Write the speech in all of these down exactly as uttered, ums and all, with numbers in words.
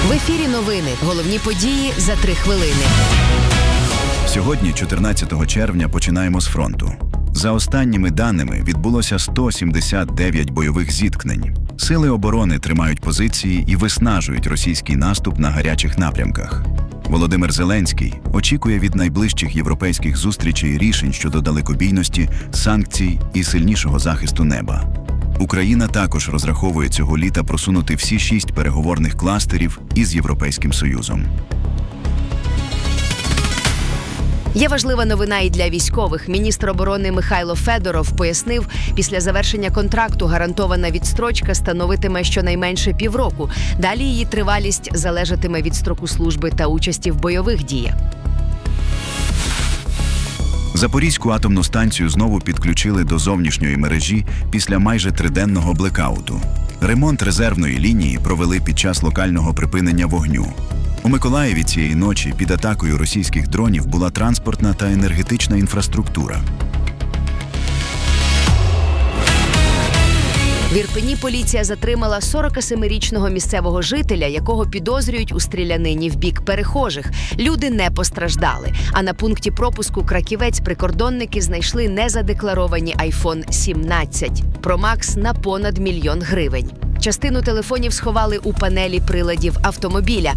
В ефірі новини. Головні події за три хвилини. Сьогодні, чотирнадцятого червня, починаємо з фронту. За останніми даними, відбулося сто сімдесят дев'ять бойових зіткнень. Сили оборони тримають позиції і виснажують російський наступ на гарячих напрямках. Володимир Зеленський очікує від найближчих європейських зустрічей рішень щодо далекобійності, санкцій і сильнішого захисту неба. Україна також розраховує цього літа просунути всі шість переговорних кластерів із Європейським Союзом. Є важлива новина і для військових. Міністр оборони Михайло Федоров пояснив, після завершення контракту гарантована відстрочка становитиме щонайменше півроку. Далі її тривалість залежатиме від строку служби та участі в бойових діях. Запорізьку атомну станцію знову підключили до зовнішньої мережі після майже триденного блекауту. Ремонт резервної лінії провели під час локального припинення вогню. У Миколаєві цієї ночі під атакою російських дронів була транспортна та енергетична інфраструктура. В Ірпені поліція затримала сорокасемирічного місцевого жителя, якого підозрюють у стрілянині в бік перехожих. Люди не постраждали. А на пункті пропуску Краківець прикордонники знайшли незадекларовані айфон сімнадцять Pro Max на понад мільйон гривень. Частину телефонів сховали у панелі приладів автомобіля.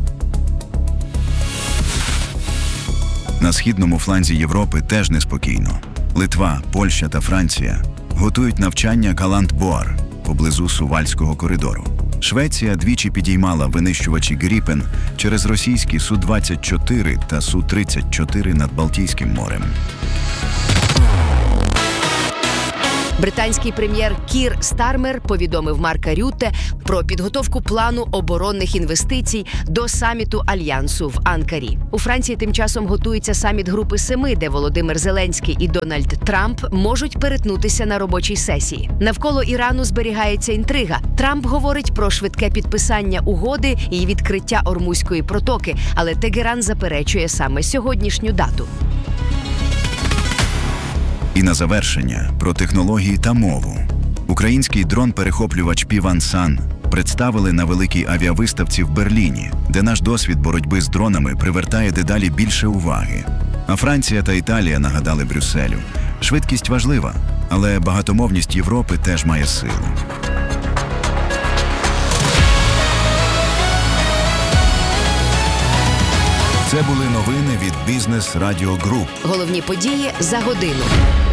На східному фланзі Європи теж неспокійно. Литва, Польща та Франція готують навчання Каланд-Боар поблизу Сувальського коридору. Швеція двічі підіймала винищувачі Гріпен через російські Су двадцять чотири та Су тридцять чотири над Балтійським морем. Британський прем'єр Кір Стармер повідомив Марка Рютте про підготовку плану оборонних інвестицій до саміту Альянсу в Анкарі. У Франції тим часом готується саміт Групи Семи, де Володимир Зеленський і Дональд Трамп можуть перетнутися на робочій сесії. Навколо Ірану зберігається інтрига. Трамп говорить про швидке підписання угоди і відкриття Ормузької протоки, але Тегеран заперечує саме сьогоднішню дату. І на завершення про технології та мову. Український дрон-перехоплювач Пі ван Сан представили на великій авіавиставці в Берліні, де наш досвід боротьби з дронами привертає дедалі більше уваги. А Франція та Італія нагадали Брюсселю: швидкість важлива, але багатомовність Європи теж має силу. Це були новини від Бізнес Радіо Груп. Головні події за годину.